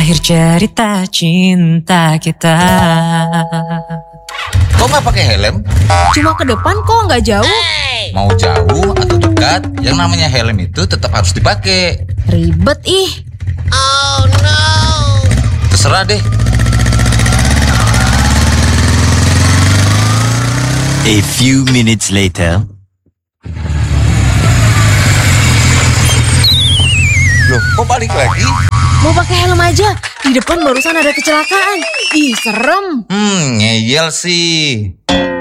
Akhir cerita cinta kita. Kok nggak pakai helm? Cuma ke depan kok, nggak jauh. Mau jauh atau dekat, yang namanya helm itu tetap harus dipakai. Ribet ih. Terserah deh. A few minutes later. Loh, kok balik lagi? Mau pakai helm aja. Di depan barusan ada kecelakaan. Ih, serem. Ngeyel sih.